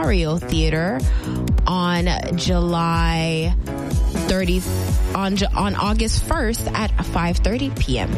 Hario Theater on July 30th, on August 1st at 5:30 p.m.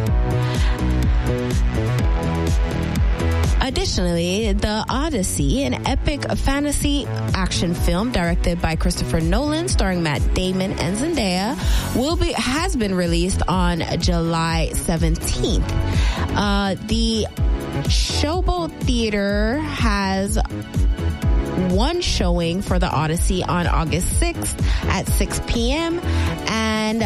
Additionally, The Odyssey, an epic fantasy action film directed by Christopher Nolan, starring Matt Damon and Zendaya, has been released on July 17th. The Showboat Theater has one showing for The Odyssey on August 6th at 6 p.m. and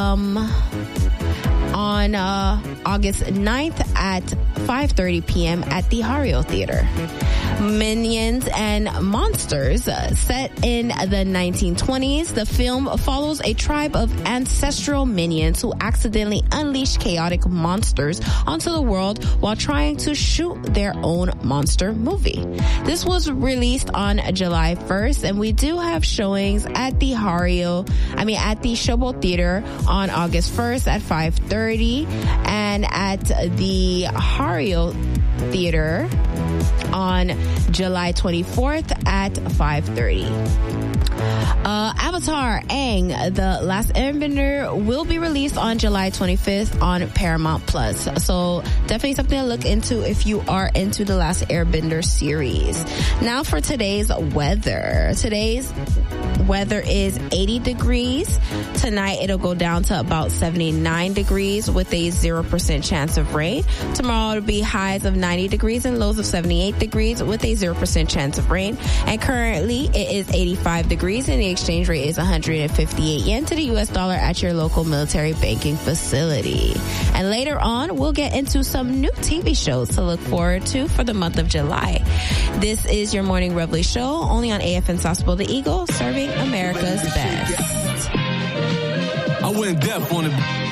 on August 9th at 5:30 p.m. at the Hario Theater. Minions and Monsters, set in the 1920s, the film follows a tribe of ancestral minions who accidentally unleash chaotic monsters onto the world while trying to shoot their own monster movie. This was released on July 1st, and we do have showings at the Showboat Theater on August 1st at 5:30 and at the Hario Theater on July 24th at 5:30. Avatar: Aang, The Last Airbender will be released on July 25th on Paramount Plus. So definitely something to look into if you are into The Last Airbender series. Now for today's weather. Today's weather is 80 degrees. Tonight it'll go down to about 79 degrees with a 0% chance of rain. Tomorrow it'll be highs of 90 degrees and lows of 78 degrees with a 0% chance of rain. And currently it is 85 degrees and the exchange rate is 158 yen to the US dollar at your local military banking facility. And later on, we'll get into some new TV shows to look forward to for the month of July. This is your Morning Reveille show, only on AFN Sauceball the Eagle, serving America's best. I went deaf on it.